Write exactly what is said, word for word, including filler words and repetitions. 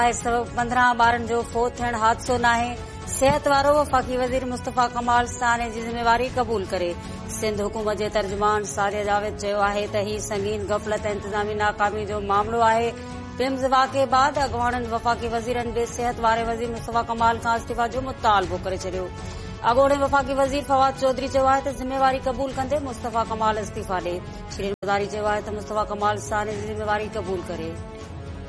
सबब पंद्रहं ॿारनि जो फोत थियण हादसो नाहे। सिहत वारो वफ़ाक़ी वज़ीर मुस्तफ़ा कमाल साने जी ज़िम्मेवारी क़बूल करे। सिंध हुकूमत जे तर्जुमान साजिद जावेद चयो आहे त ही संगीन गफ़लत ऐं इंतज़ामी नाकामी जो मामलो आहे। पिम्स वाक़े बाद अॻवाननि वफ़ाक़ी वज़ीरनि बि सिहत वारे वज़ीर मुस्तफ़ा कमाल खां इस्तीफ़ा जो मुतालबो करे छॾियो। अॻोणे वफ़ाक़ी वज़ीर फवाद चौधरी चयो आहे त ज़िम्मेवारी क़बूल कंदे मुस्तफ़ा कमाल इस्तीफ़ा ॾे। श्री मुज़ारी चयो आहे त मुस्तफ़ा कमाल साने जी ज़िम्मेवारी क़बूल करे।